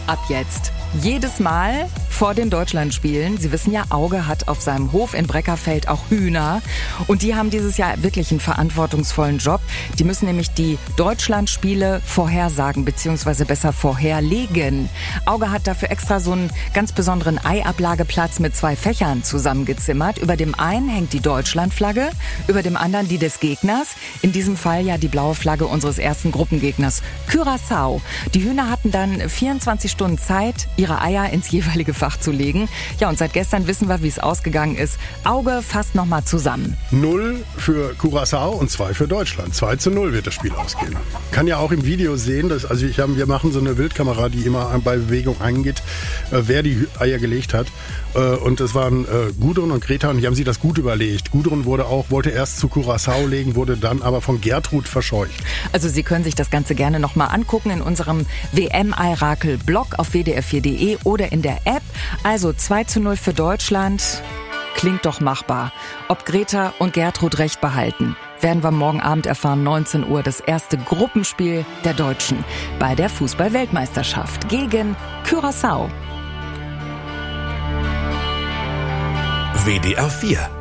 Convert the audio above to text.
ab jetzt. Jedes Mal vor den Deutschlandspielen, Sie wissen ja, Auge hat auf seinem Hof in Breckerfeld auch Hühner und die haben dieses Jahr wirklich einen verantwortungsvollen Job. Die müssen nämlich die Deutschlandspiele vorhersagen bzw. besser vorherlegen. Auge hat dafür extra so einen ganz besonderen Eiablageplatz mit 2 Fächern zusammengezimmert. Über dem einen hängt die Deutschlandflagge, über dem anderen die des Gegners. In diesem Fall ja die blaue Flagge unseres ersten Gruppengegners, Curaçao. Die Hühner hatten dann 24 Stunden Zeit, ihre Eier ins jeweilige Fach zu legen. Ja, und seit gestern wissen wir, wie es ausgegangen ist. Auge fasst nochmal zusammen. 0 für Curaçao und 2 für Deutschland. 2:0 wird das Spiel ausgehen. Kann ja auch im Video sehen, wir machen so eine Wildkamera, die immer bei Bewegung eingeht, wer die Eier gelegt hat. Und es waren Gudrun und Greta und die haben sich das gut überlegt. Gudrun wollte erst zu Curaçao legen, wurde dann aber von Gertrud verscheucht. Also Sie können sich das Ganze gerne nochmal angucken in unserem WM-Eirakel-Blog auf wdr4.de oder in der App. Also 2:0 für Deutschland. Klingt doch machbar. Ob Greta und Gertrud recht behalten, werden wir morgen Abend erfahren, 19 Uhr, das erste Gruppenspiel der Deutschen bei der Fußball-Weltmeisterschaft gegen Curaçao. WDR 4